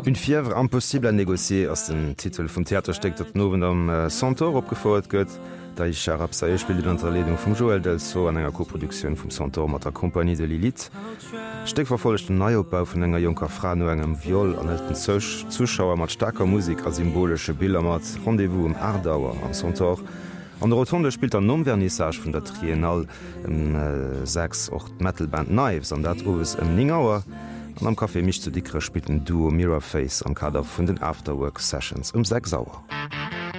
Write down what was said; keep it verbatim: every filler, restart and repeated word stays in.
Une fièvre impossible à négocier ass den Titel vum Theater steckt dat nowen am äh, Santor opgefordert gëtt, da ich Charab Saye spielt an der Ledung vum Joel Delso an enger Koproduktion vum Santor mat der Kompanie de Lilith. Steck verfollegcht den Neuopbau vun enger Junker Fra no engem Viol an elten Zch Zuschauer mat starker Musik a symbolsche Bilder mat Rendevous um Ardauer am Santor. An der Rotonde spielt der Nomvernissage vun der Triennal em äh, sechs och Metalband Knives an dat Owes em Ningauer. An am Café mich zu dickere spitten Duo Mirrorface am Kader vun den Afterwork Sessions um sechs Sauer.